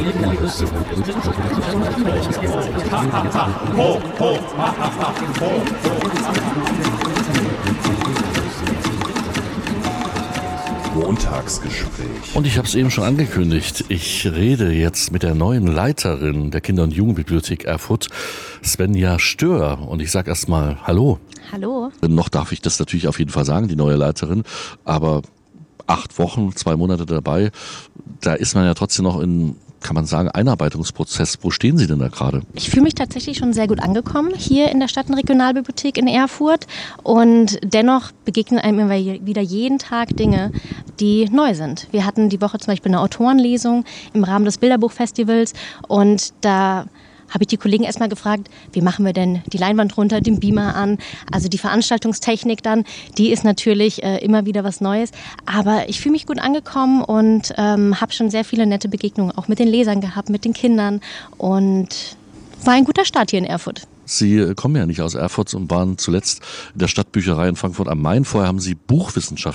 Montagsgespräch. Und ich habe es eben schon angekündigt. Ich rede jetzt mit der neuen Leiterin der Kinder- und Jugendbibliothek Erfurt, Svenja Stör. Und ich sage erstmal Hallo. Hallo. Noch darf ich das natürlich auf jeden Fall sagen, die neue Leiterin. Aber 8 Wochen, 2 Monate dabei, da ist man ja trotzdem noch in, kann man sagen, Einarbeitungsprozess. Wo stehen Sie denn da gerade? Ich fühle mich tatsächlich schon sehr gut angekommen hier in der Stadt- und Regionalbibliothek in Erfurt. Und dennoch begegnen einem immer wieder jeden Tag Dinge, die neu sind. Wir hatten die Woche zum Beispiel eine Autorenlesung im Rahmen des Bilderbuchfestivals. Und da habe ich die Kollegen erstmal gefragt, wie machen wir denn die Leinwand runter, den Beamer an, also die Veranstaltungstechnik dann, die ist natürlich immer wieder was Neues, aber ich fühle mich gut angekommen und habe schon sehr viele nette Begegnungen auch mit den Lesern gehabt, mit den Kindern und war ein guter Start hier in Erfurt. Sie kommen ja nicht aus Erfurt und waren zuletzt in der Stadtbücherei in Frankfurt am Main. Vorher haben Sie Buchwissenschaft